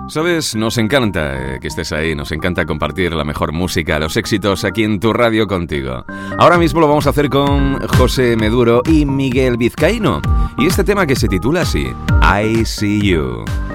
Sabes, nos encanta que estés ahí, nos encanta compartir la mejor música, los éxitos aquí en tu radio contigo. Ahora mismo lo vamos a hacer con José Meduro y Miguel Vizcaíno. Y este tema que se titula así, I See You.